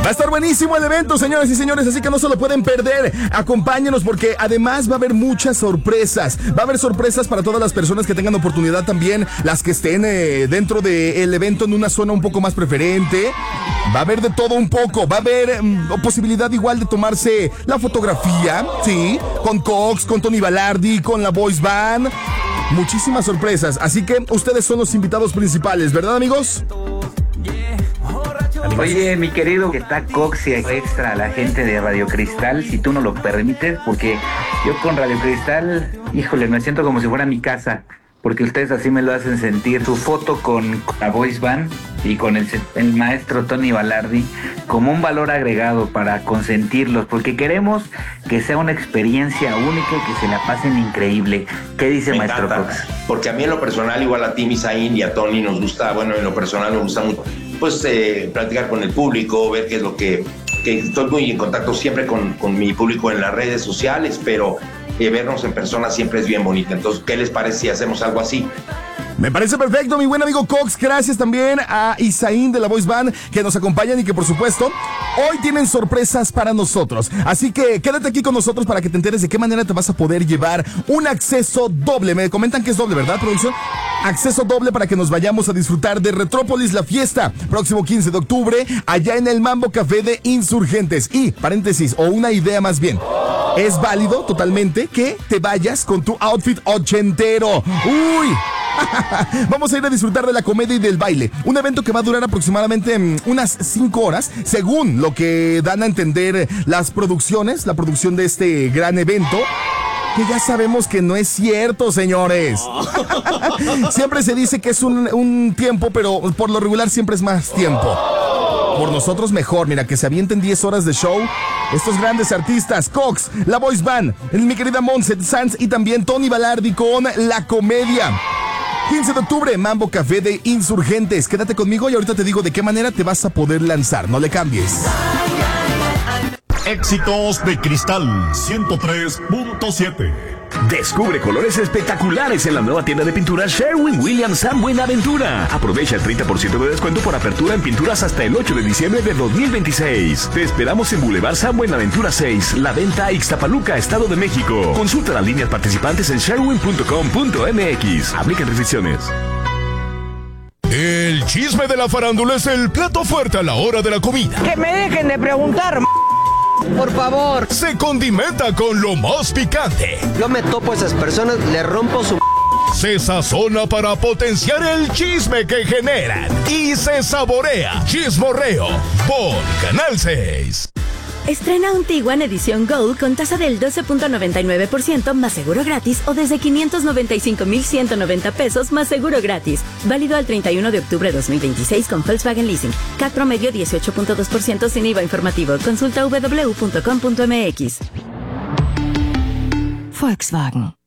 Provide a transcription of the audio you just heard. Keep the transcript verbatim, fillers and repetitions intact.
Va a estar buenísimo el evento, señoras y señores, así que no se lo pueden perder. Acompáñenos porque además va a haber muchas sorpresas. Va a haber sorpresas para todas las personas que tengan oportunidad también, las que estén eh, dentro del evento en una zona un poco más preferente. Va a haber de todo un poco. Va a haber mm, posibilidad igual de tomarse la fotografía, sí, con Cox, con Tony Balardi, con la Boys Band. Muchísimas sorpresas, así que ustedes son los invitados principales, ¿verdad, amigos? Oye, mi querido, que está Cox y extra a la gente de Radio Cristal, si tú no lo permites, porque yo con Radio Cristal, híjole, me siento como si fuera mi casa, porque ustedes así me lo hacen sentir. Su foto con, con la Voice Band y con el, el maestro Tony Balardi como un valor agregado para consentirlos, porque queremos que sea una experiencia única y que se la pasen increíble. ¿Qué dice me maestro encanta, Cox? Porque a mí en lo personal, igual a ti, Misaín, y a Tony nos gusta, bueno, en lo personal me gusta mucho, pues eh, platicar con el público, ver qué es lo que, que estoy muy en contacto siempre con, con mi público en las redes sociales, pero eh, vernos en persona siempre es bien bonito. Entonces, ¿qué les parece si hacemos algo así? Me parece perfecto, mi buen amigo Cox. Gracias también a Isaín de la Voice Band que nos acompañan y que por supuesto hoy tienen sorpresas para nosotros. Así que quédate aquí con nosotros para que te enteres de qué manera te vas a poder llevar un acceso doble. Me comentan que es doble, ¿verdad, producción? Acceso doble para que nos vayamos a disfrutar de Retrópolis, la fiesta, próximo quince de octubre, allá en el Mambo Café de Insurgentes. Y, paréntesis, o una idea más bien, es válido totalmente que te vayas con tu outfit ochentero. ¡Uy! Vamos a ir a disfrutar de la comedia y del baile. Un evento que va a durar aproximadamente um, unas cinco horas, según lo que dan a entender las producciones, la producción de este gran evento. Que ya sabemos que no es cierto, señores. Siempre se dice que es un, un tiempo, pero por lo regular siempre es más tiempo. Por nosotros mejor, mira, que se avienten diez horas de show. Estos grandes artistas, Cox, la Voice Band, mi querida Montse Sanz y también Tony Balardi con la comedia. quince de octubre, Mambo Café de Insurgentes. Quédate conmigo y ahorita te digo de qué manera te vas a poder lanzar. No le cambies. Éxitos de Cristal ciento tres punto siete. Descubre colores espectaculares en la nueva tienda de pinturas Sherwin-Williams San Buenaventura. Aprovecha el treinta por ciento de descuento por apertura en pinturas hasta el ocho de diciembre de dos mil veintiséis. Te esperamos en Boulevard San Buenaventura seis, La Venta, Ixtapaluca, Estado de México. Consulta las líneas participantes en sherwin punto com punto m x. Aplican restricciones. El chisme de la farándula es el plato fuerte a la hora de la comida. Que me dejen de preguntar, por favor. Se condimenta con lo más picante. Yo me topo a esas personas, le rompo su... Se sazona para potenciar el chisme que generan. Y se saborea. Chismorreo por Canal seis. Estrena un Tiguan edición Gold con tasa del doce punto noventa y nueve por ciento más seguro gratis o desde quinientos noventa y cinco mil ciento noventa pesos más seguro gratis. Válido al treinta y uno de octubre de dos mil veintiséis con Volkswagen Leasing. C A T promedio dieciocho punto dos por ciento sin I V A informativo. Consulta w w w punto com punto m x. Volkswagen.